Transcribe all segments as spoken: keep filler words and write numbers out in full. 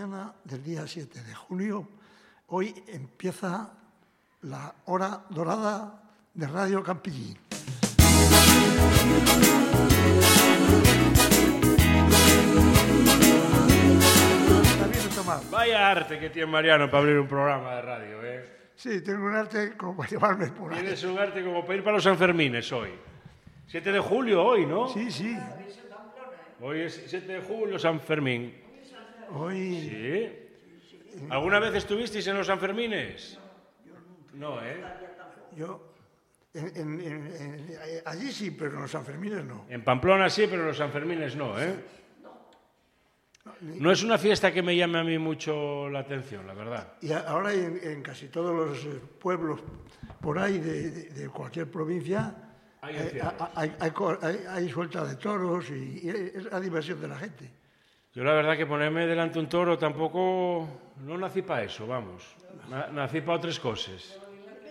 mañana del día siete de julio. Hoy empieza la hora dorada de Radio Campillín. Vaya arte que tiene Mariano para abrir un programa de radio, ¿eh? Sí, tengo un arte como para llevarme por ahí. Tienes un arte como para ir para los Sanfermines hoy. siete de julio hoy, ¿no? Sí, sí. Hoy es siete de julio, San Fermín. Hoy... ¿Sí? ¿Alguna vez estuvisteis en los Sanfermines? No, ¿eh? Yo... En, en, en, en, allí sí, pero en los Sanfermines no. En Pamplona sí, pero en los Sanfermines no, ¿eh? No es una fiesta que me llame a mí mucho la atención, la verdad. Y ahora en, en casi todos los pueblos por ahí de, de, de cualquier provincia hay, hay, hay, hay, hay, hay suelta de toros y, y es la diversión de la gente. Yo la verdad que ponerme delante un toro tampoco... No nací para eso, vamos. Nací para otras cosas.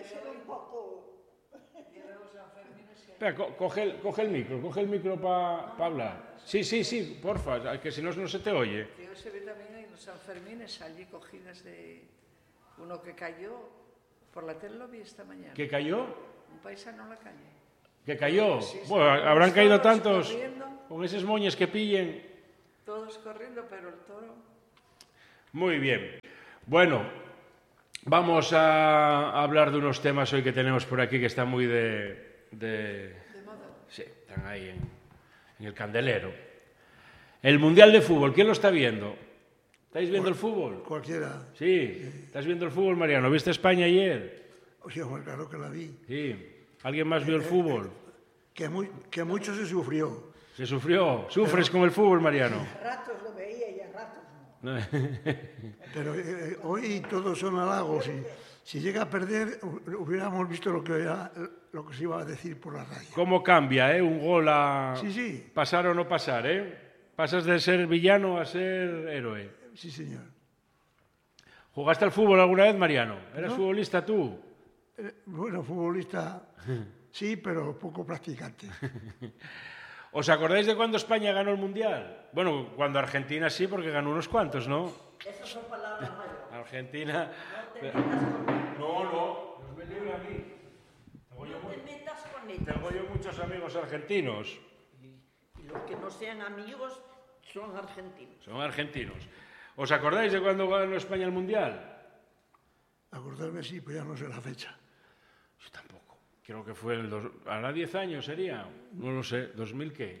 Espera, coge el, coge el micro, coge el micro para pa hablar. Sí, sí, sí, porfa, que si no, no se te oye. Yo se ve también en los Sanfermines allí cogidas de uno que cayó, por la tele lo vi esta mañana. ¿Que cayó? Un paisano en la calle. ¿Que cayó? Sí, sí, bueno, habrán caído tantos corriendo, con esos moñes que pillen. Todos corriendo, pero el toro... Muy bien. Bueno, vamos a hablar de unos temas hoy que tenemos por aquí que están muy de... De, ¿De moda? Sí, están ahí en, en el candelero. El Mundial de Fútbol, ¿quién lo está viendo? ¿Estáis viendo Cual, el fútbol? Cualquiera. Sí, ¿estás viendo el fútbol, Mariano? ¿Viste España ayer? O sea, claro que la vi. Sí. ¿Alguien más vio el fútbol? Que, muy, que mucho se sufrió. ¿Se sufrió? ¿Sufres con el fútbol, Mariano? A ratos lo veía y a ratos no. Pero eh, hoy todos son halagos y si llega a perder hubiéramos visto lo que, era, lo que se iba a decir por la radio. ¿Cómo cambia, eh? Un gol a sí, sí. pasar o no pasar, eh? Pasas de ser villano a ser héroe. Sí, señor. ¿Jugaste al fútbol alguna vez, Mariano? ¿Eras ¿No? futbolista tú? Eh, bueno, futbolista sí, pero poco practicante. ¿Os acordáis de cuando España ganó el Mundial? Bueno, cuando Argentina sí, porque ganó unos cuantos, ¿no? Esas son palabras mayores. Argentina... No, no, Dios me libre a mí. Tengo yo, No te metas con ellos. tengo yo muchos amigos argentinos. Y los que no sean amigos son argentinos. Son argentinos. ¿Os acordáis de cuando ganó España el Mundial? Acordarme sí, pero ya no sé la fecha. Yo tampoco. Creo que fue el... Dos... ¿Hará diez años sería? No lo sé. ¿dos mil qué?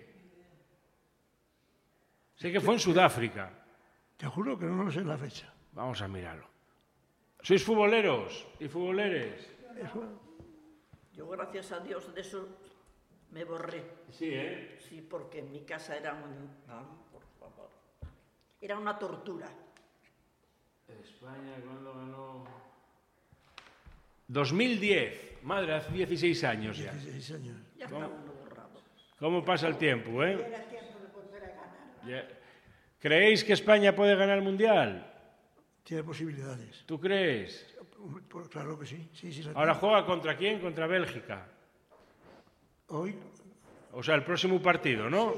Sé que fue en Sudáfrica. Te juro que no lo sé la fecha. Vamos a mirarlo. ¿Sois futboleros y futboleres? Eso... Yo, gracias a Dios, de eso me borré. Sí, ¿eh? Sí, porque en mi casa era un... No, por favor. Era una tortura. España, ¿cuándo ganó? dos mil diez. Madre, hace dieciséis años ya. dieciséis años. Ya está uno borrado. ¿Cómo pasa el tiempo, eh? Era tiempo de volver a ganar. Ya. ¿Creéis que España puede ganar el Mundial? Tiene posibilidades. ¿Tú crees? Pues claro que sí. sí, sí la Ahora tiene. juega contra quién? Contra Bélgica. Hoy, O sea, el próximo partido, ¿no?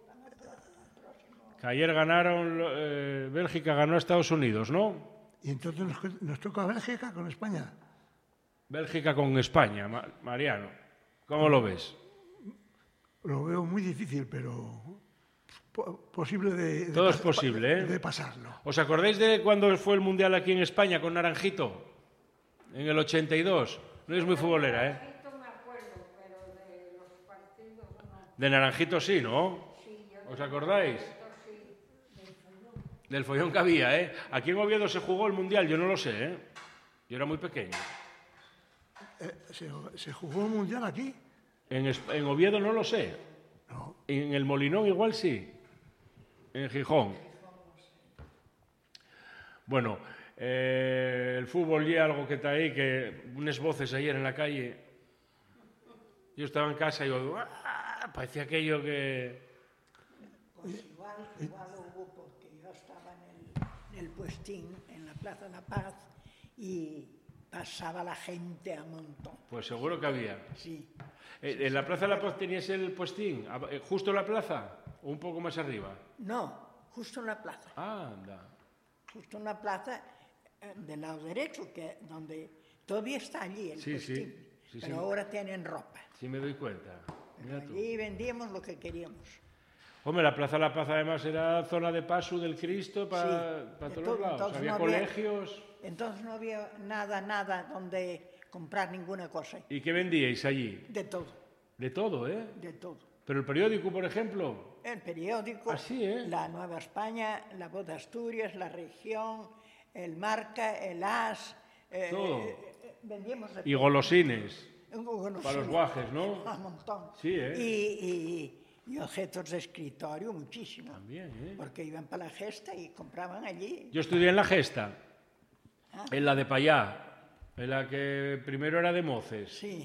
Que ayer ganaron, eh, Bélgica ganó a Estados Unidos, ¿no? y entonces nos, nos toca Bélgica con España. Bélgica con España, Ma- Mariano. ¿Cómo lo ves? Lo veo muy difícil, pero po- posible de, de Todo es pas- posible, ¿eh? de pasarlo. ¿Os acordáis de cuando fue el Mundial aquí en España con Naranjito? En el ochenta y dos. No es muy futbolera, ¿eh? Naranjito me acuerdo, pero de los partidos no. De Naranjito sí, ¿no? Sí, yo ¿Os acordáis? sí, del follón. Del follón que había, ¿eh? Aquí en Oviedo se jugó el Mundial, yo no lo sé, ¿eh? Yo era muy pequeño. Eh, se, ¿Se jugó un mundial aquí? En, Es- en Oviedo no lo sé. No. En el Molinón igual sí. En Gijón. Bueno, eh, el fútbol y algo que está ahí, que unas voces ayer en la calle. Yo estaba en casa y yo, ¡ah! Parecía aquello que... Pues igual, igual hubo, porque yo estaba en el, en el puestín, en la Plaza de la Paz, y pasaba la gente a montón. Pues seguro que había. Sí. Eh, ¿En la Plaza de la Paz tenías el puestín? ¿A- eh, ¿Justo en la plaza? ¿O un poco más arriba? No, justo en la plaza. Ah, anda. justo una plaza eh, del lado derecho, que donde todavía está allí el Sí, sí, puestín, sí, pero sí. ahora tienen ropa. Sí me doy cuenta. Pero Mira tú. allí vendíamos lo que queríamos. Hombre, la Plaza La Paz además era zona de paso del Cristo para, Sí, para de todos todo, lados. entonces Había no había- colegios. Entonces no había nada, nada donde comprar ninguna cosa. ¿Y qué vendíais allí? De todo, De todo, ¿eh? de todo. Pero el periódico, por ejemplo. El periódico, Así, ¿eh? la Nueva España, la Voz de Asturias, la Región, el Marca, el As. eh, Todo. eh, eh, vendíamos de Y golosines. todo. Bueno, Para los sí, guajes, ¿no? un montón. Sí, ¿eh? Y, y- y objetos de escritorio, muchísimo. También, ¿eh? Porque iban para la gesta y compraban allí. Yo estudié en la Gesta, Ah. en la de Payá, en la que primero era de Moces. Sí,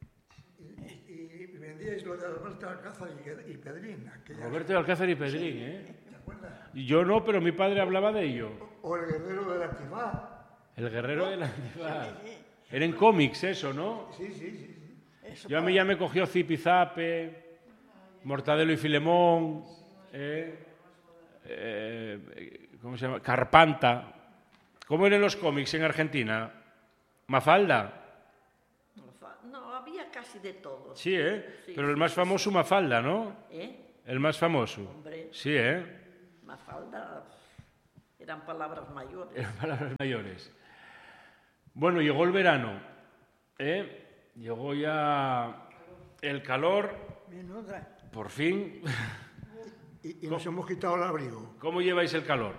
Y vendíais lo de Alberto Alcázar y, y Pedrín. aquella- Roberto de Alcázar y Pedrín, ¿eh? ¿Te acuerdas? Y yo no, pero mi padre hablaba de ello. O el guerrero del Antifaz. El guerrero de la antifaz. Eran cómics eso, ¿no? Sí, sí, sí. sí. eso Yo a mí ya me cogió Zipizape, Mortadelo y Filemón, eh, eh, ¿cómo se llama? Carpanta. ¿Cómo eran los cómics en Argentina? Mafalda. No, había casi de todo. Sí, ¿eh? Sí, Pero el sí, más sí, famoso, Mafalda, ¿no? ¿Eh? El más famoso. Hombre. Sí, ¿eh? Mafalda eran palabras mayores. Eran palabras mayores. Bueno, llegó el verano, ¿eh? Llegó ya el calor, menuda. por fin. Y, y nos hemos quitado el abrigo. ¿Cómo lleváis el calor?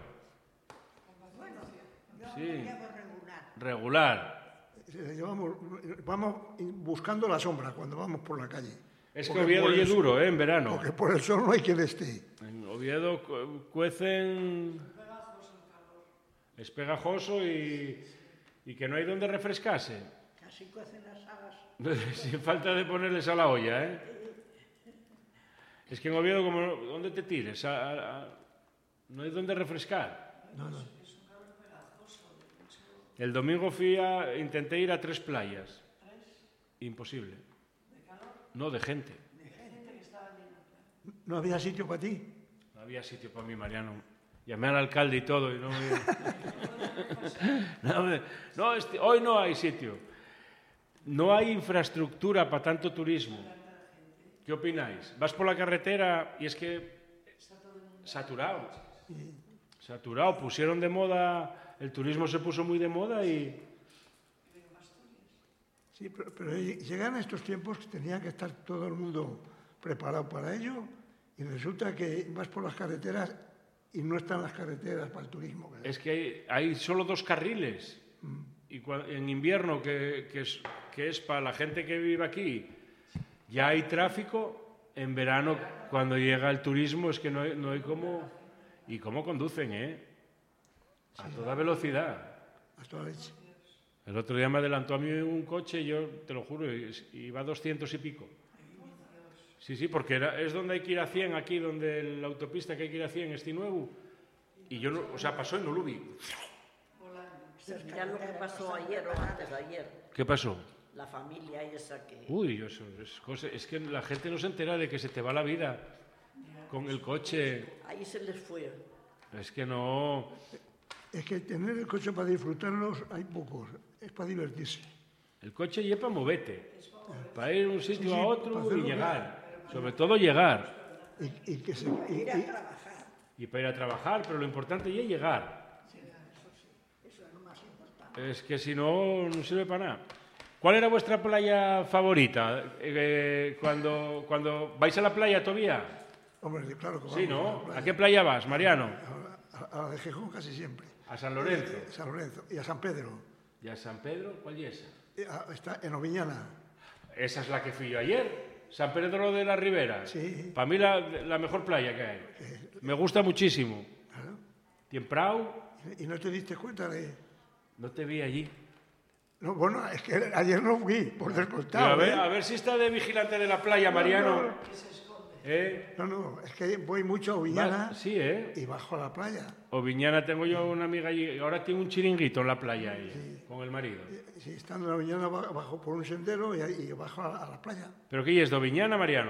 Yo Sí. lo llevo regular. Regular. Eh, llevamos- vamos buscando la sombra cuando vamos por la calle. Es que Porque Oviedo por el es sol- duro, ¿eh? En verano. Porque por el sol no hay quien esté. En Oviedo cu- cuecen... Es pegajoso y, y que no hay donde refrescarse. Casi cuecen las habas. Sin falta de ponerles a la olla, ¿eh? Es que en Oviedo, como, ¿dónde te tires? A- a- a- no hay donde refrescar. No, no. El domingo fui a, intenté ir a tres playas. Imposible. No, de gente. ¿No había sitio para ti? No había sitio para mí, Mariano. Llamé al alcalde y todo y no me... no, me- no, este- hoy no hay sitio. No hay infraestructura para tanto turismo. ¿Qué opináis? Vas por la carretera y es que... Saturado. Saturado. Pusieron de moda... El turismo se puso muy de moda y... Sí, pero, pero llegan estos tiempos que tenía que estar todo el mundo preparado para ello y resulta que vas por las carreteras y no están las carreteras para el turismo. ¿verdad? Es que hay, hay solo dos carriles. Y cua- en invierno, que, que es, que es para la gente que vive aquí, ya hay tráfico. En verano, cuando llega el turismo, es que no hay, no hay cómo... ¿Y cómo conducen, eh? A toda velocidad. Hasta la leche. El otro día me adelantó a mí un coche, y yo te lo juro, y- iba a doscientos y pico. Sí, sí, porque era, es donde hay que ir a cien, aquí, donde la autopista que hay que ir a cien, este nuevo. Y yo, no, o sea, pasó y no lo vi. Mirad lo que pasó ayer o antes de ayer. ¿Qué pasó? La familia esa que... Uy, eso es, cosa- es que la gente no se entera de que se te va la vida con el coche. Ahí se les fue. Es que no... Es que tener el coche para disfrutarlos hay pocos, es para divertirse. El coche lleva para moverte, para ir de un sitio Sí, sí, a para otro hacerlo y bien. llegar. Sobre todo llegar. Y, y que se, y- Ir a y- trabajar. Y para ir a trabajar, pero lo importante ya es llegar. Eso es lo más importante. Es que si no, no sirve para nada. ¿Cuál era vuestra playa favorita? Eh, cuando, cuando vais a la playa todavía. hombre, claro que vamos Sí, a la ¿no? playa. ¿A qué playa vas, Mariano? A, a- a la de Gijón casi siempre. A San Lorenzo. San Lorenzo y a San Pedro. ¿Y a San Pedro? ¿Cuál es esa? Y a- Está en Oviñana. Esa es la que fui yo ayer. San Pedro de la Ribera. Sí. Para mí la, la mejor playa que hay. Me gusta muchísimo. Claro. Tiemprao, Y no te diste cuenta de... no te vi allí. No, bueno, es que ayer no fui, por Digo, descontado. a, ver, ¿eh? a ver si está de vigilante de la playa, Mariano. ¿Eh? No, no, es que voy mucho a Oviñana Vas- Sí, ¿eh? y bajo a la playa. O Viñana tengo yo una amiga allí. Ahora tiene un chiringuito en la playa ahí, con el marido. Sí, estando en Oviñana ba- bajo por un sendero y, ahí- y bajo a, a la playa. ¿Pero qué es, de Oviñana, Mariano?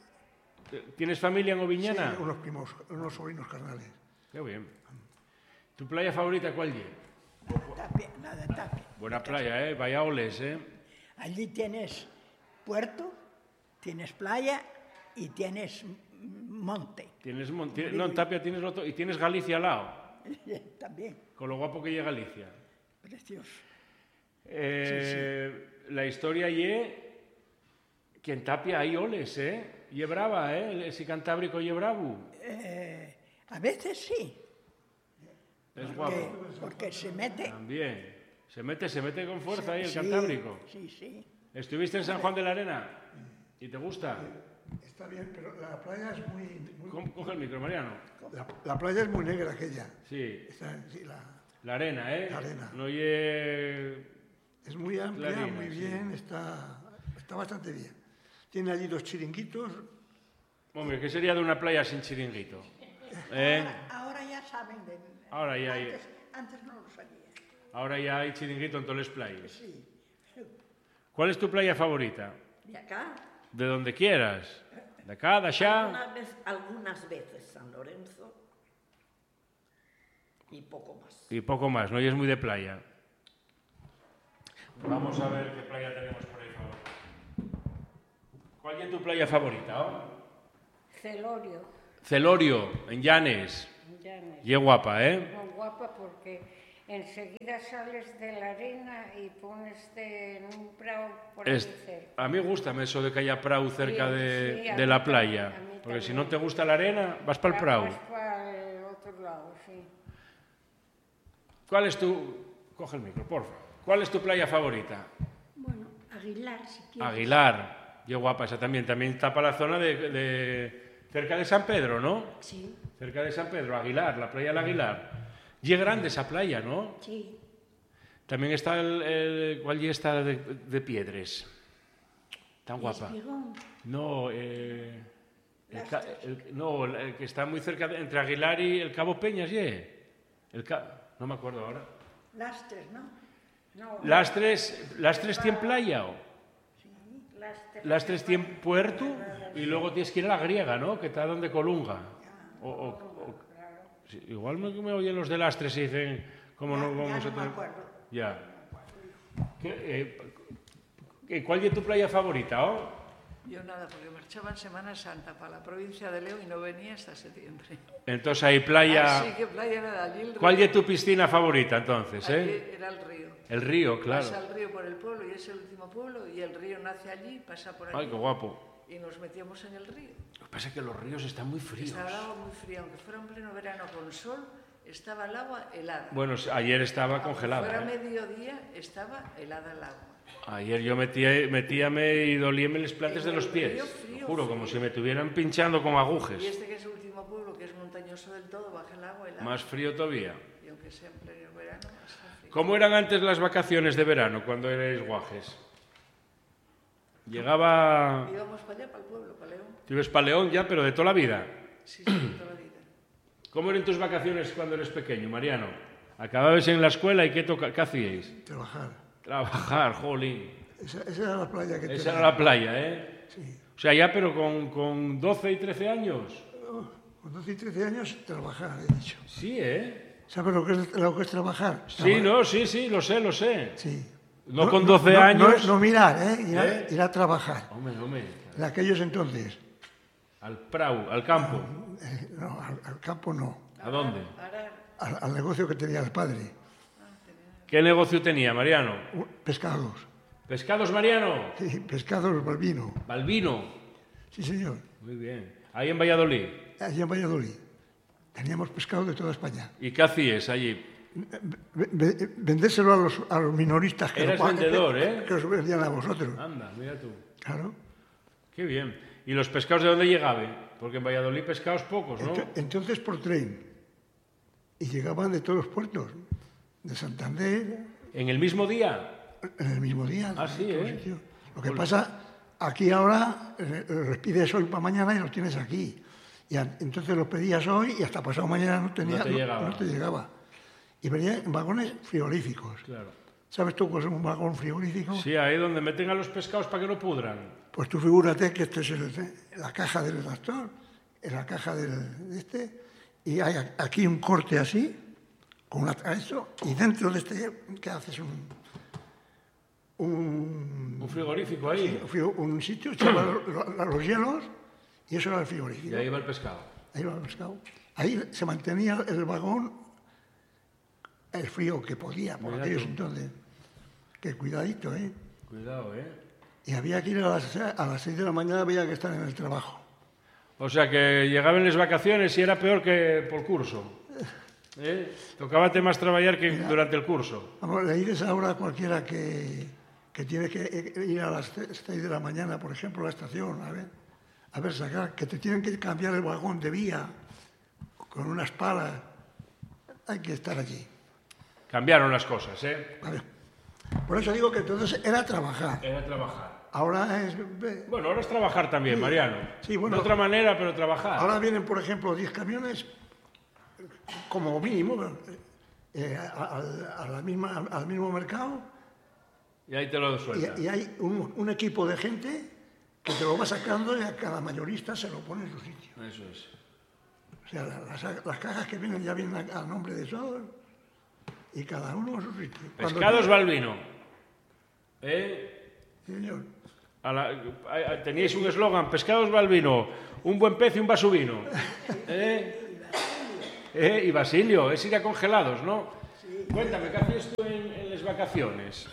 ¿Tienes familia en Oviñana? Sí, unos primos, unos sobrinos carnales. Qué bien. ¿Tu playa favorita cuál es? La, Tapia, la de Tapia. Buena playa, ¿eh? Vaya oles, ¿eh? Allí tienes puerto, tienes playa y tienes monte. Tienes mon- ti- no, en Tapia tienes lo to- y tienes Galicia al lado, También, con lo guapo que llega Galicia. precioso. Eh, La historia ye que en Tapia hay oles, ¿eh? Y brava, ¿eh? Ese cantábrico ye bravo. Eh, a veces sí, Es porque, guapo. porque se mete... También. Se mete, se mete con fuerza ahí el Sí, cantábrico. Sí, sí. ¿Estuviste en San Juan de la Arena? ¿Y te gusta? Está bien, pero la playa es muy... muy- Com- Coge el micro, Mariano. la, la playa es muy negra aquella. Sí, Está- sí, la- la arena, ¿eh? La arena. No ye... es muy amplia, Clarina, muy sí. bien, está, está bastante bien. Tiene allí dos chiringuitos. Hombre, ¿qué sería de una playa sin chiringuito? ¿Eh? Ahora, ahora ya saben de... Ahora ya hay- antes, antes no lo sabía. Ahora ya hay chiringuito en todas las playas. Sí. ¿Cuál es tu playa favorita? De acá, De donde quieras. De acá, de allá. algunas veces, algunas veces San Lorenzo y poco más. Y poco más, no y es muy de playa. Vamos a ver qué playa tenemos por ahí favorita. ¿Cuál es tu playa favorita? Oh? Celorio, Celorio, en Llanes. Llanes. Y es guapa, ¿eh? Muy guapa porque enseguida sales de la arena y pones en un prado por Es- ahí cerca. a mí gusta eso de que haya prau cerca Sí, de, sí, a de mí la también, playa. a mí Porque si también. no te gusta la arena, vas para el prau. Vas para el otro lado, sí. ¿Cuál es tu... Coge el micro, porfa. ¿Cuál es tu playa favorita? Bueno, Aguilar, si quieres. Aguilar. Y es guapa esa también. También está para la zona de, de... cerca de San Pedro, ¿no? Sí, Cerca de San Pedro, Aguilar, la playa del Aguilar. Y es grande esa playa, ¿no? sí. También está el... el ¿cuál ya está de, de Piedres? Tan guapa. Espigón. No, eh... el ca- el- no, el que está muy cerca, de- entre Aguilar y el Cabo Peñas, ¿ye? El ca- no me acuerdo ahora. Lastres, ¿no? No, ¿Las tres, las tres tienen playa o? las tres- Las tres tienen puerto y luego tienes que ir a la griega, ¿no? Que está donde Colunga. O, o- o- sí, igual me, me oyen los de las tres y dicen, ¿cómo no Ya- vamos ya a no me tener? acuerdo. Ya. ¿Qué, eh, ¿qué- ¿Cuál es tu playa favorita, oh? Yo nada, porque marchaba en Semana Santa para la provincia de León y no venía hasta septiembre. Entonces hay playa... Así que playa nada, allí el río. ¿Cuál es tu piscina favorita entonces, Allí eh? era el río. El río, claro. Pasa el río por el pueblo y es el último pueblo y el río nace allí, pasa por allí. Ay, qué guapo. Y nos metíamos en el río. Lo que pasa es que los ríos están muy fríos. Estaba el agua muy fría, aunque fuera en pleno verano con sol, estaba el agua helada. Bueno, ayer estaba Aunque congelada. fuera ¿eh? mediodía, estaba helada el agua. Ayer yo metía, metíame y dolíame los plantes En de los el pies. río, Te frío, juro, frío. como si me estuvieran pinchando con agujes. Y este que es el último pueblo, que es montañoso del todo, baja el agua helada. Más frío todavía. Y aunque sea en pleno verano, está frío. ¿Cómo eran antes las vacaciones de verano cuando erais guajes? Llegaba... Íbamos para allá, para el pueblo, para León. Tú ibas para León ya, pero de toda la vida. Sí, sí, toda la vida. ¿Cómo eran tus vacaciones cuando eres pequeño, Mariano? ¿Acababais en la escuela y qué, toca, qué hacíais? Trabajar. Trabajar, jolín. Esa, esa era la playa que Esa tenía. era la playa, ¿eh? Sí. O sea, ya, pero con, con doce y trece años. Oh, con doce y trece años, trabajar, he dicho. Sí, ¿eh? ¿Sabes lo que es, lo que es trabajar? Sí, Traba- no, sí, sí, lo sé, lo sé. Sí. No con doce no, años. No, no mirar, ¿eh? Ir, a- ¿Eh? ir a trabajar. Hombre, hombre. En aquellos entonces. Al prau, al campo. Eh, no, al, al campo no. ¿A dónde? Al, al negocio que tenía el padre. ¿Qué negocio tenía, Mariano? Uh, Pescados. ¿Pescados, Mariano? Sí, pescados Balbino. Balbino. Sí, señor. Muy bien. Ahí en Valladolid. Allí en Valladolid. Teníamos pescado de toda España. ¿Y qué hacías allí? Ve- ve- vendérselo a los, a los minoristas que, Eras lo, pa- vendedor, que- ¿eh? que os vendían a vosotros. Anda, mira tú. Claro. Qué bien. ¿Y los pescados de dónde llegaban? Porque en Valladolid pescados pocos, ¿no? Ent- Entonces por tren. Y llegaban de todos los puertos. De Santander, ¿En el mismo día? en el mismo día. Ah, sí, en todos ¿eh? sitios. Lo que pasa, aquí ahora eh, los pides hoy para mañana y los tienes aquí. Y a- entonces los pedías hoy y hasta pasado mañana no, tenía, No te llegaba. no te llegaba. Y venía en vagones frigoríficos. Claro. ¿Sabes tú qué es un vagón frigorífico? Sí, ahí donde meten a los pescados para que no pudran. Pues tú figúrate que esto es el- la caja del tractor, en la caja del, de este, y hay a- aquí un corte así, con una, eso, y dentro de este, ¿qué haces? Un, un, Un frigorífico ahí. sí, un sitio, echaba los, los hielos y eso era el frigorífico. Y ahí va el pescado. Ahí va el pescado. Ahí se mantenía el vagón, el frío que podía, por Mira aquellos tú. entonces. Que cuidadito, ¿eh? Cuidado, ¿eh? Y había que ir a las, a las seis de la mañana, había que estar en el trabajo. O sea, que llegaban las vacaciones y era peor que por curso. ¿Eh? Tocábate más trabajar que durante el curso. Vamos, le dices ahora a cualquiera que, que tiene que ir a las seis de la mañana, por ejemplo, a la estación, a ver, a ver, sacar, que te tienen que cambiar el vagón de vía con unas palas. Hay que estar allí. Cambiaron las cosas, ¿eh? A ver. Por eso digo que entonces era trabajar. Era trabajar. Ahora es... Bueno, ahora es trabajar también, Mariano. Sí, bueno. De otra manera, pero trabajar. Ahora vienen, por ejemplo, diez camiones, como mínimo, eh, al, a la misma, al mismo mercado, Y ahí te lo sueltan. y, y hay un, un equipo de gente que te lo va sacando y a cada mayorista se lo pone en su sitio. Eso es. O sea, las, las cajas que vienen ya vienen a, a nombre de todos y cada uno a su sitio. Cuando Pescados tú- Balbino. ¿Eh? Sí, señor. A la- a- a- teníais un eslogan, Pescados Balbino, un buen pez y un vaso vino. ¿Eh? ¿Eh? Y Basilio, es ir a congelados, ¿no? Cuéntame, ¿qué hacías tú en, en las vacaciones?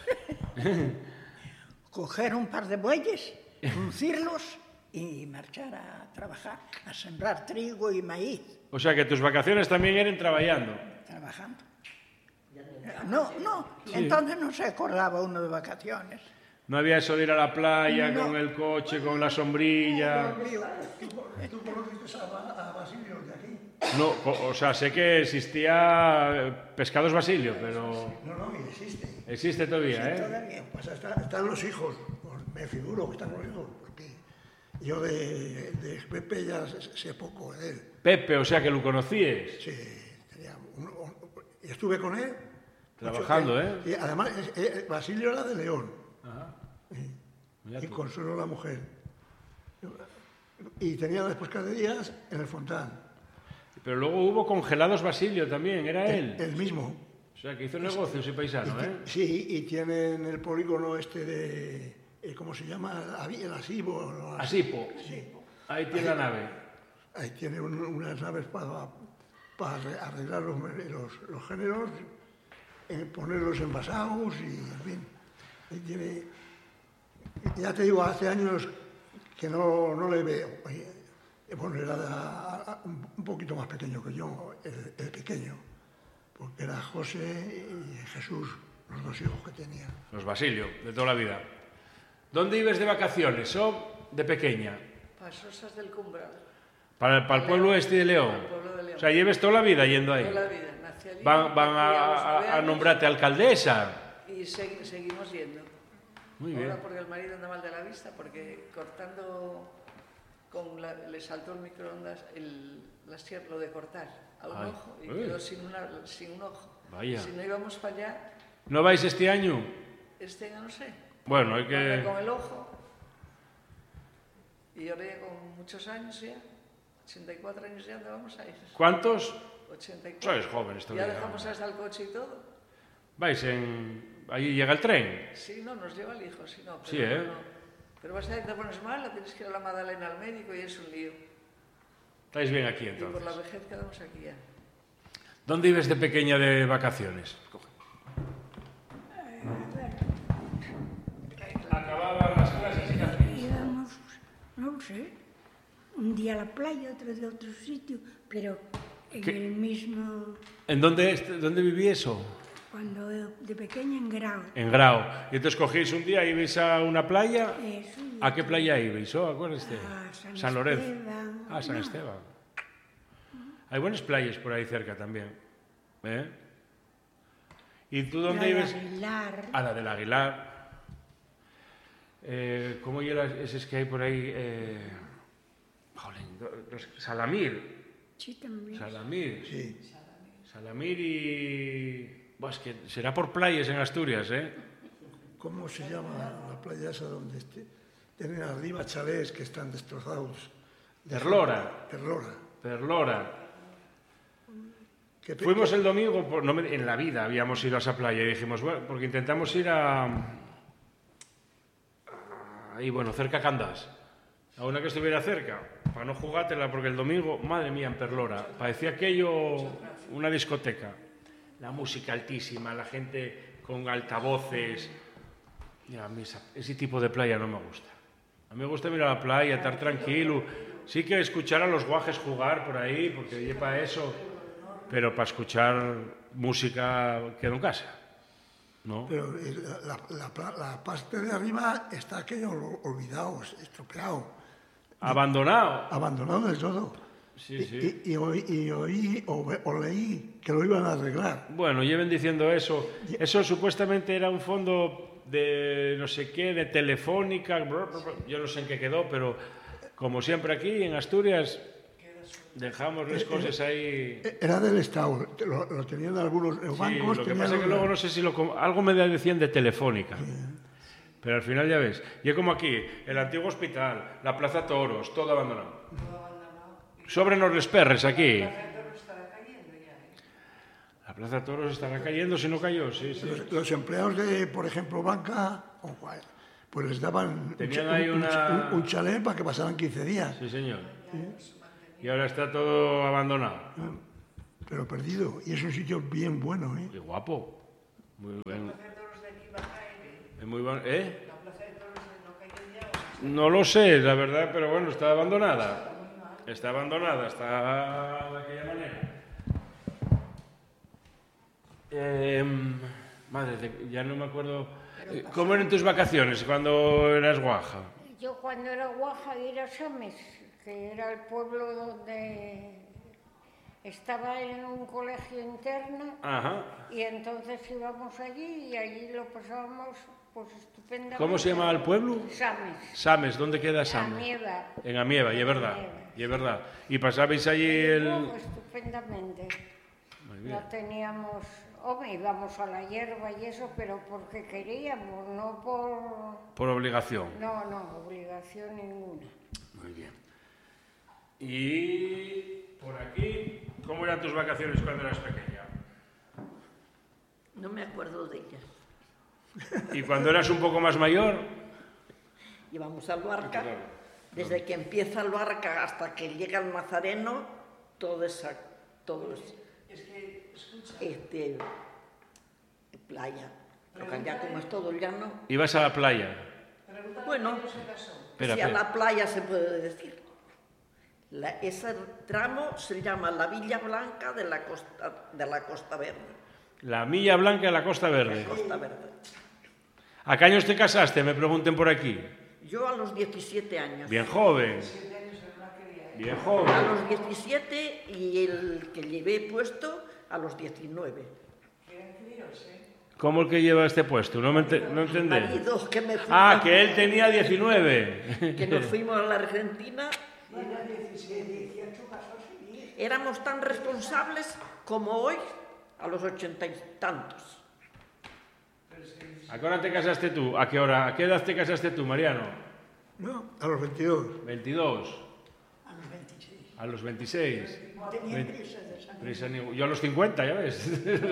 Coger un par de bueyes, uncirlos y marchar a trabajar, a sembrar trigo y maíz, O sea, que tus vacaciones también eran trabajando. trabajando. No, no, entonces no se acordaba uno de vacaciones. No había eso de ir a la playa No. con el coche, con la sombrilla. ¿Tú conociste a, Ba- a Basilio de aquí? No, o o sea, sé que existía eh, Pescados Basilio, pero No, no, y existe. existe todavía, ¿eh? Todavía. Pues está- están los hijos, pues me figuro que están los hijos, porque yo de, de Pepe ya sé, sé poco de él. Pepe, o sea, que lo conocíes. Sí, tenía un- un- y estuve con él. Trabajando, mucho ¿eh? tiempo. Y además, es- eh, Basilio era de León, Mira y tú. Consuelo la mujer. Y tenía las pescaderías en el Fontán, Pero luego hubo Congelados Basilio también, era él. el mismo. O sea, que hizo negocios y paisano, ¿eh? Sí, y tienen el polígono este de, eh, ¿cómo se llama? Avi- El Asibo. ¿no? Asipo. Ahí tiene la nave. Ahí tiene un- unas naves para, para arreglar los, los- los géneros, eh, ponerlos envasados y, en fin. Ahí tiene, ya te digo, hace años que no, no le veo. Eh, Bueno, era a- a- un un poquito más pequeño que yo, el, el pequeño, porque era José y Jesús, los dos hijos que tenía. Los Basilio, de toda la vida. ¿Dónde ibas de vacaciones? ¿O de pequeña? Pasosas del Cumbral. Para, para el pueblo este de León. Para el pueblo de León. O sea, lleves toda la vida yendo ahí. Toda la vida. Nací allí, Van, van nací a, los a- nueve a años nombrarte alcaldesa. Y segui- seguimos yendo. Muy bien. Ahora porque el marido anda mal de la vista, porque cortando con la, le saltó el microondas el, la sierra, lo de cortar a un Ay, ojo y uy. quedó sin, una, sin un ojo. Vaya. Si no íbamos para allá, ¿No vais este año? este año no sé. Bueno, hay Anda que... con el ojo. Y ahora ya con muchos años ya, ochenta y cuatro años ya andábamos ahí. ¿Cuántos? ochenta y cuatro. Sois jóvenes Ya todavía. dejamos hasta el coche y todo. ¿Vais en...? Allí llega el tren. Sí, no, nos lleva el hijo, sí, no. Pero Sí, ¿eh? no. Pero vas a ver que te pones mal, tienes que ir a la Madalena al médico y es un lío. Estáis bien aquí Y por la entonces. vejez quedamos aquí ya. ¿Dónde ibas de pequeña de vacaciones? Acababan las clases y casi. Íbamos, no sé, un día a la playa, otro de otro sitio, pero en ¿Qué? el mismo, ¿En dónde, est- dónde viví eso? cuando de pequeña en Grau. En Grau. Y entonces cogéis un día, ibais a una playa. Eso, y ¿A qué playa ibais? Oh, acuérdate. A San Lorenzo. Esteban. Ah, San No. Esteban. Hay buenas playas por ahí cerca también. ¿Eh? ¿Y tú dónde La de ibas? Aguilar. A la del Aguilar. Eh, ¿Cómo eran esos que hay por ahí? Eh, jolín, los- Salamir. Sí, también. Salamir. Sí. Salamir y... Buah, es que será por playas en Asturias, ¿eh? ¿Cómo se llama la playa esa donde este- tienen arriba chalés que están destrozados? Perlora. Perlora. Perlora. Que pe- Fuimos el domingo, por- no me- en la vida habíamos ido a esa playa y dijimos, bueno, porque intentamos ir a... Ahí, bueno, cerca a Candás, a una que estuviera cerca, para no jugártela, porque el domingo, madre mía, en Perlora, parecía aquello una discoteca. La música altísima, la gente con altavoces. Y a mí esa- ese tipo de playa no me gusta. A mí me gusta mirar a la playa, estar tranquilo. Sí que escuchar a los guajes jugar por ahí, porque oye, para eso, pero para escuchar música quedo en casa, ¿no? Pero eh, la, la, la, la parte de arriba está aquello olvidado, estropeado, Abandonado. abandonado del todo. Sí, Y- sí. Y, y oí, y oí o, ve- o leí que lo iban a arreglar. Bueno, lleven diciendo eso. Eso supuestamente era un fondo de no sé qué, de Telefónica. brr, brr, brr. Yo no sé en qué quedó, pero como siempre aquí en Asturias dejamos las cosas ahí. Era del Estado, lo, lo tenían algunos los Sí, bancos. lo que tenían pasa es que una- luego no sé si lo com- algo me decían de Telefónica. Pero al final ya ves, y es como aquí, el antiguo hospital, la Plaza Toros, todo abandonado. Sóbrenos les perres aquí. La Plaza Toros estará cayendo si no cayó, sí, sí. Los, los empleados de, por ejemplo, banca, o cual, pues les daban un, Tenían cha- ahí un- una- un- un chalet para que pasaran quince días, Sí, señor. Y ahora está todo abandonado. pero perdido. Y es un sitio bien bueno, ¿eh? Qué guapo. Muy bien. Es muy bueno. ¿Eh? No lo sé, la verdad, pero bueno, está abandonada. Está abandonada, está de aquella manera. Eh, madre, de- ya no me acuerdo. Eh, ¿Cómo eran tus vacaciones cuando eras guaja? Yo cuando era guaja era Sames, que era el pueblo donde estaba en un colegio interno Ajá. y entonces íbamos allí y allí lo pasábamos pues estupendamente. ¿Cómo se llamaba el pueblo? Sames. Sames, ¿dónde queda Sames? Amieva. En Amieva, y es verdad. Y es verdad. ¿Y pasabais allí el...? Luego, estupendamente. Muy bien. No teníamos, hombre, íbamos a la hierba y eso, pero porque queríamos, no por, Por obligación. no, no, obligación ninguna. Muy bien. Y por aquí, ¿cómo eran tus vacaciones cuando eras pequeña? No me acuerdo de ella. ¿Y cuando eras un poco más mayor? Íbamos al Luarca, Claro. desde que empieza el Luarca hasta que llega el Nazareno, todo esa, todo es, este, playa. Porque ya como es todo llano, Ibas a la playa. bueno, Espera, si a espera. la playa se puede decir. La- ese tramo se llama la Villa Blanca de la Costa, de la Costa Verde. La Milla Blanca de la Costa Verde. Costa Verde. ¿A qué años te casaste? Me pregunten por aquí. Yo a los diecisiete años. Bien joven. Bien A joven. los diecisiete y el que llevé puesto a los diecinueve. ¿Cómo el que lleva este puesto? No, me ente- no entendí. Marido que me fui- Ah, que él tenía diecinueve. que nos fuimos a la Argentina. Éramos tan responsables como hoy a los ochenta y tantos. ¿A qué hora te casaste tú? ¿A qué hora? ¿A qué edad te casaste tú, Mariano? ¿No? A los veintidós. veintidós. A los veintiséis. A los veintiséis. Tenía Vein- prisa de salir. Prisa ni- Yo a los cincuenta, ya ves.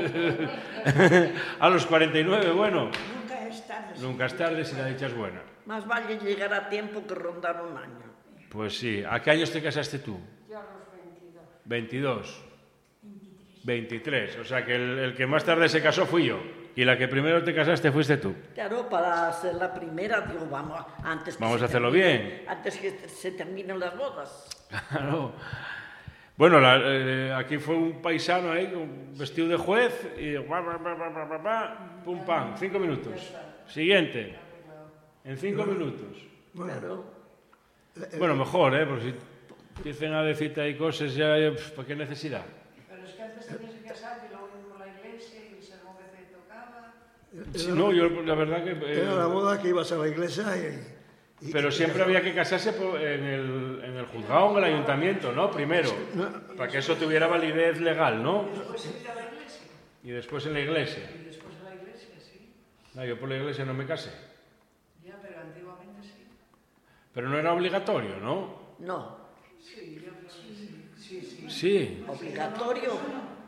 A los cuarenta y nueve, bueno. Nunca es tarde. Nunca es tarde si la dicha es buena. Más vale llegar a tiempo que rondar un año. Pues sí. ¿A qué años te casaste tú? Yo a los veintidós. veintidós. veintitrés. O sea que el, el que más tarde se casó fui yo. Y la que primero te casaste fuiste tú. Claro, para ser la primera, digo, vamos, antes que Vamos se a hacerlo termine- bien. Antes que se terminen las bodas. Claro. Bueno, la- eh, aquí fue un paisano ahí, con vestido de juez, y guá, guá, guá, guá, guá, guá, guá, pum, pam, cinco minutos. Siguiente. En cinco minutos. Claro. Bueno, mejor, ¿eh? Porque si empiezan a decirte ahí cosas, ya, eh, pf, ¿para qué necesidad? Pero es que antes tenías que casarte y luego ir por la iglesia y según que te tocaba. Sí, no, yo la verdad que... eh, Era la boda que ibas a la iglesia y... y- pero y- siempre había que casarse por- en el, en el juzgado o en el ayuntamiento, ¿no? Primero, para que eso tuviera validez legal, ¿no? Y después en la iglesia. Y después de la iglesia, sí. No, yo por la iglesia no me casé. Ya, pero antiguamente sí. Pero no era obligatorio, ¿no? No, Sí, yo creo que sí. Sí, sí. Sí. obligatorio.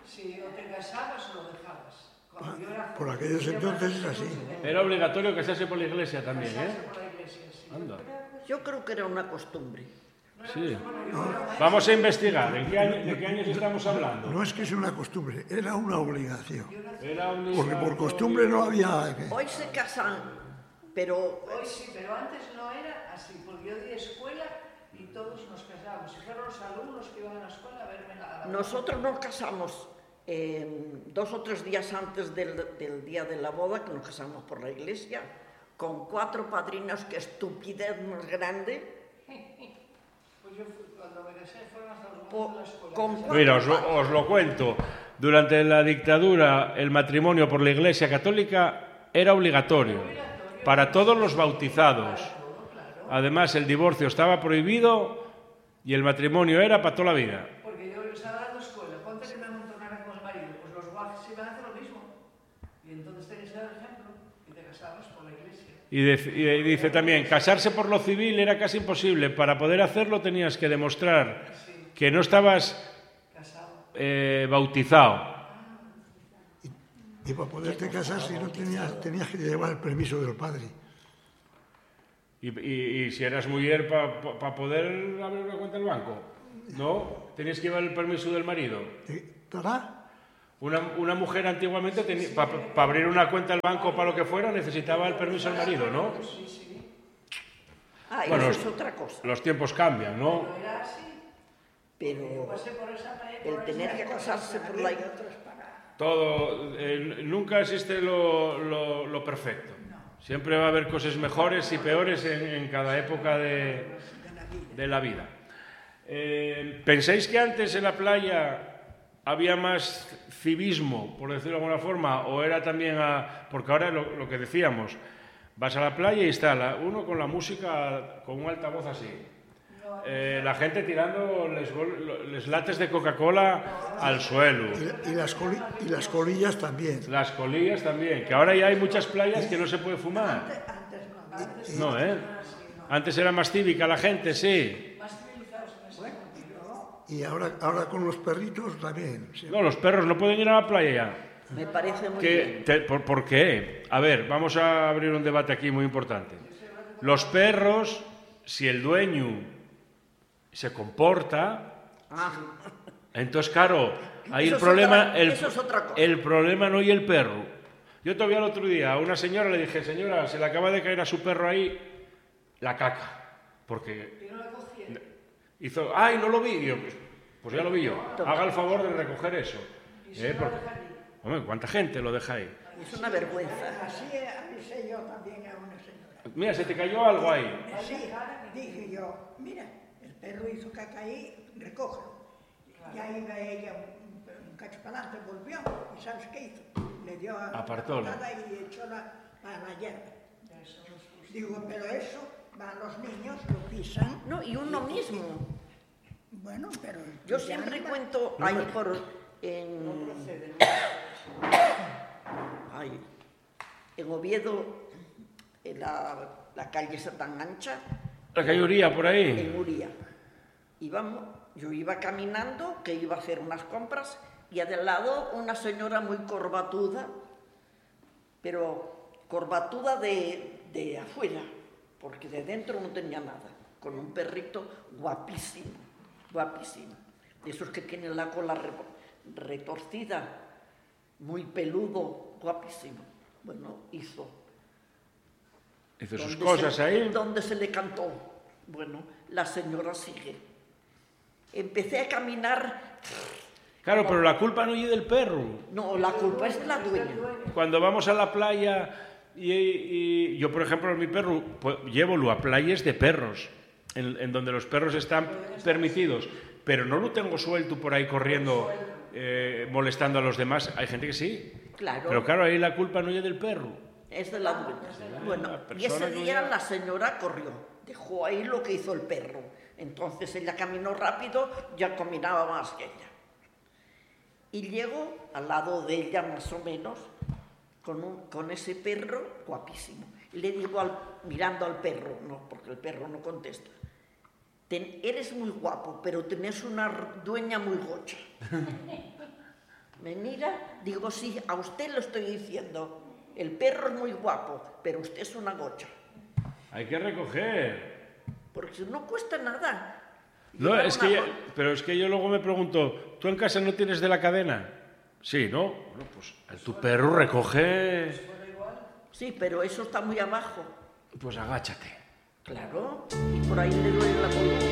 Si o te casabas o lo dejabas. Cuando yo era Por aquellos entonces es así. Era obligatorio casarse por la iglesia también, casarse ¿eh? por la iglesia, sí. Anda. Yo creo que era una costumbre. Sí. Vamos a investigar. ¿En qué año- ¿De qué años estamos hablando? No es que sea una costumbre, era una obligación. Era Porque por costumbre no había... Hoy se casan, pero Hoy sí, pero antes no era así, porque yo di escuela y todos nos casábamos. Si fueron los alumnos que iban a la escuela a verme la... nosotros nos casamos eh, dos o tres días antes del, del día de la boda, que nos casamos por la iglesia, con cuatro padrinos, que estupidez más grande. Pues yo fui- cuando me casé fueron hasta los Po- alumnos de la escuela. con cuatro Mira, os lo, padrinos. os lo cuento. Durante la dictadura, el matrimonio por la Iglesia Católica era obligatorio para todos los bautizados. Además, el divorcio estaba prohibido y el matrimonio era para toda la vida. Porque yo les estaba dando escuela. Ponte que me amontonara con el marido. Pues los guajes iban a hacer lo mismo. Y entonces tenías que dar ejemplo y te casabas por la iglesia. Y, de- y dice también, casarse por lo civil era casi imposible. Para poder hacerlo tenías que demostrar que no estabas Casado. eh, bautizado. Y para poderte casar, si no tenías, tenías que llevar el permiso del padre. Y, y- y si eras mujer, para pa, poder abrir una cuenta en el banco, ¿no? Tenías que llevar el permiso del marido. ¿Estará? Una, una mujer antiguamente, para abrir una cuenta en el banco, para lo que fuera, necesitaba el permiso del marido, ¿no? Ah, Bueno, eso es otra cosa. Los tiempos cambian, ¿no? No era así. Pero Pasé por esa pared. el tener que casarse por la iglesia... Todo, eh, nunca existe lo, lo- lo perfecto. Siempre va a haber cosas mejores y peores en, en cada época de, de la vida. Eh, ¿Pensáis que antes en la playa había más civismo, por decirlo de alguna forma, o era también a... Porque ahora lo, lo que decíamos, vas a la playa y está la- uno con la música con un altavoz así. Eh, la gente tirando les, gol- les lates de Coca-Cola al suelo. Y, y las coli- y las colillas también. Las colillas también, que ahora ya hay muchas playas que no se puede fumar. Antes no. No, ¿eh? Antes era más cívica la gente, sí. Y ahora, ahora con los perritos también. Sí. No, los perros no pueden ir a la playa ya. Me parece muy ¿Qué- bien. te- por, por qué? A ver, vamos a abrir un debate aquí muy importante. Los perros, si el dueño se comporta, Ah, entonces, claro, ahí Eso el es problema, otra- el, eso es otra cosa. el problema no y el perro. Yo todavía el otro día a una señora le dije, señora, se le acaba de caer a su perro ahí la caca, porque hizo, ay, no lo vi, y yo, pues, pues ya lo vi yo. Haga el favor de recoger eso. ¿eh? Porque, hombre, ¿cuánta gente lo deja ahí? es una vergüenza. Así avisé yo también a una señora. Mira, se te cayó algo ahí. Así dije yo, mira, el perro hizo caca ahí, recógelo. Ya iba ella un, un cacho para adelante, volvió, y ¿sabes qué hizo? Le dio a Apartólo. la patada y echó la, a la hierba. Digo, pero eso, van los niños, lo pisan. No, y uno mismo. Bueno, pero... Yo ya siempre anda. cuento ahí por... En, ay, en Oviedo, en la, la calle esa tan ancha, La cayoría por ahí. en Uría. Íbamos, yo iba caminando, que iba a hacer unas compras, y a del lado una señora muy corbatuda, pero corbatuda de, de afuera, porque de dentro no tenía nada, con un perrito guapísimo, guapísimo, de esos que tienen la cola re- retorcida, muy peludo, guapísimo. Bueno, hizo. Hizo sus ¿Dónde cosas se- ahí. ¿Dónde se le cantó? Bueno, la señora sigue. Empecé a caminar. Claro, pero la culpa no es del perro. No, la culpa es de la dueña. Cuando vamos a la playa y, y yo, por ejemplo, mi perro, pues, llévolo a playas de perros, en, en donde los perros están permitidos, pero no lo tengo suelto por ahí corriendo, eh, molestando a los demás. Hay gente que sí. Claro. Pero claro, ahí la culpa no es del perro. Es de la dueña. Bueno, la y ese persona que día lleva- la señora corrió, dejó ahí lo que hizo el perro. Entonces ella caminó rápido, ya caminaba más que ella. Y llego al lado de ella más o menos, con, un, con ese perro guapísimo. Y le digo, al, mirando al perro, no, porque el perro no contesta, "Ten- eres muy guapo, pero tenés una dueña muy gocha". Me mira, digo, sí, a usted lo estoy diciendo. El perro es muy guapo, pero usted es una gocha. Hay que recoger. Porque no cuesta nada. No, Llevar es una que, yo, go- pero es que yo luego me pregunto, ¿tú en casa no tienes de la cadena? Sí, ¿no? Bueno, pues tu perro recoge. Sí, pero eso está muy abajo. Pues agáchate. Claro, y por ahí le duele la columna.